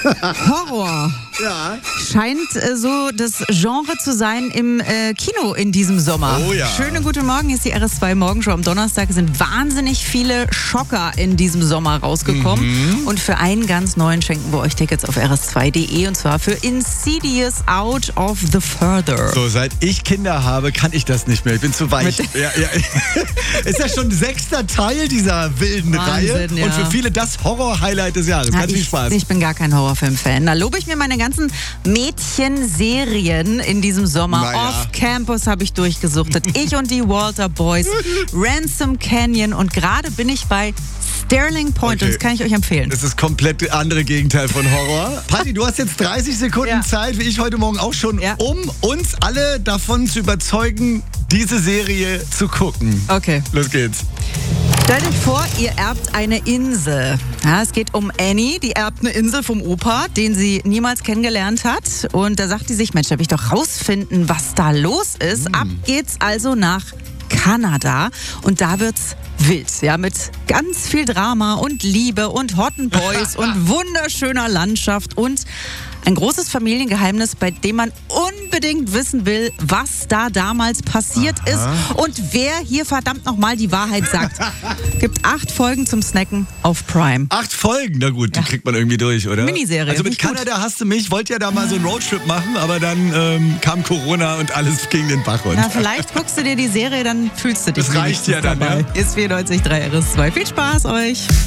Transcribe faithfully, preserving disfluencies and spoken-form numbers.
Horror. Ja. Scheint äh, so das Genre zu sein im äh, Kino in diesem Sommer. Oh ja. Schönen guten Morgen, hier ist die R S zwei Morgenshow. Am Donnerstag sind wahnsinnig viele Schocker in diesem Sommer rausgekommen. Mhm. Und für einen ganz neuen schenken wir euch Tickets auf r s zwei punkt d e und zwar für Insidious Out of the Further. So, seit ich Kinder habe, kann ich das nicht mehr. Ich bin zu weich. Mit- Ja, ja. Ist ja schon sechster Teil dieser wilden Wahnsinn, Reihe. ja. Und für viele das Horror-Highlight des Jahres. Ja, Ganz viel ich, Spaß. ich bin gar kein Horrorfilm-Fan. Da lobe ich mir meine ganzen Mädchenserien in diesem Sommer. Naja. Off-Campus habe ich durchgesuchtet. Ich und die Walter Boys, Ransom Canyon und gerade bin ich bei Sterling Point Okay. und das kann ich euch empfehlen. Das ist komplett andere Gegenteil von Horror. Patti, du hast jetzt dreißig Sekunden Ja. Zeit, wie ich heute Morgen auch schon, Ja. um uns alle davon zu überzeugen, diese Serie zu gucken. Okay. Los geht's. Stellt euch vor, ihr erbt eine Insel. Ja, es geht um Annie, die erbt eine Insel vom Opa, den sie niemals kennengelernt hat. Und da sagt die sich, Mensch, da will ich doch rausfinden, was da los ist. Ab geht's also nach Kanada und da wird's wild, ja, mit ganz viel Drama und Liebe und Hotten Boys und wunderschöner Landschaft und ein großes Familiengeheimnis, bei dem man unbedingt wissen will, was da damals passiert ist und wer hier verdammt nochmal die Wahrheit sagt. Gibt acht Folgen zum Snacken auf Prime. Acht Folgen, na gut, die Ja. kriegt man irgendwie durch, oder? Miniserie, Also mit nicht gut. Kanada hast du mich, wollte ja da mal so einen Roadtrip machen, aber dann ähm, kam Corona und alles ging den Bach runter. Na, vielleicht guckst du dir die Serie, dann fühlst du dich Das reicht ja wenigstens dann, dabei. ja. Ist vierundneunzig Komma drei R S zwei. Viel Spaß euch!